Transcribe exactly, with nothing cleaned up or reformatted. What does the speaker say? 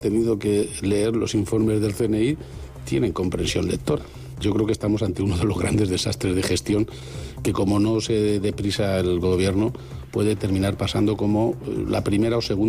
tenido que leer los informes del C N I, tienen comprensión lectora. Yo creo que estamos ante uno de los grandes desastres de gestión que, como no se dé prisa el gobierno, puede terminar pasando como la primera o segunda